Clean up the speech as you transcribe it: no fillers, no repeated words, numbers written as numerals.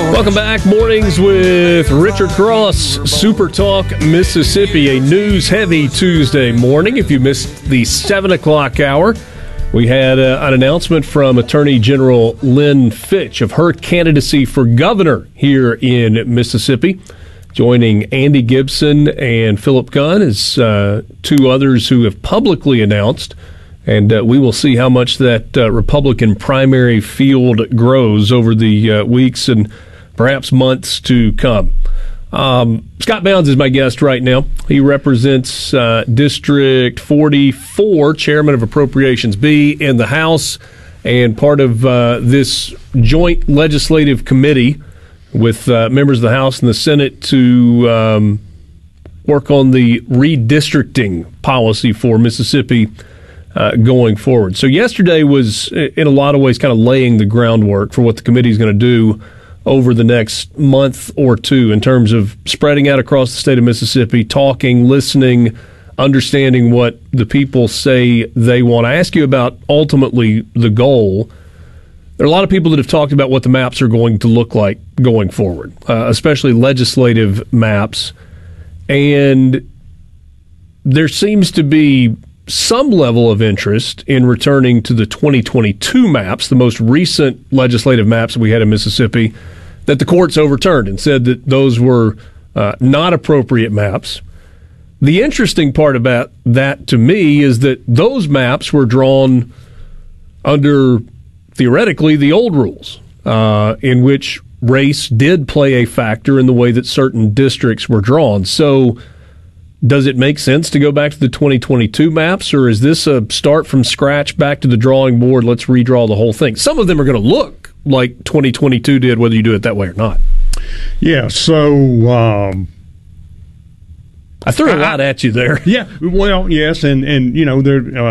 Welcome back. Mornings with Richard Cross, Super Talk Mississippi, a news-heavy Tuesday morning. If you missed the 7 o'clock hour, we had an announcement from Attorney General Lynn Fitch of her candidacy for governor here in Mississippi, joining Andy Gibson and Philip Gunn as two others who have publicly announced. And we will see how much that Republican primary field grows over the weeks and perhaps months to come. Scott Bounds is my guest right now. He represents District 44, Chairman of Appropriations B in the House, and part of this joint legislative committee with members of the House and the Senate to work on the redistricting policy for Mississippi going forward. So yesterday was, in a lot of ways, kind of laying the groundwork for what the committee is going to do over the next month or two in terms of spreading out across the state of Mississippi, talking, listening, understanding what the people say they want. I ask you about ultimately the goal. There are a lot of people that have talked about what the maps are going to look like going forward, especially legislative maps. And there seems to be some level of interest in returning to the 2022 maps, the most recent legislative maps that we had in Mississippi, that the courts overturned and said that those were not appropriate maps. The interesting part about that to me is that those maps were drawn under, theoretically, the old rules, in which race did play a factor in the way that certain districts were drawn. So does it make sense to go back to the 2022 maps, or is this a start from scratch, back to the drawing board, let's redraw the whole thing? Some of them are going to look like 2022 did, whether you do it that way or not. Yeah, so I threw a lot at you there. Yeah, well, yes, and you know, there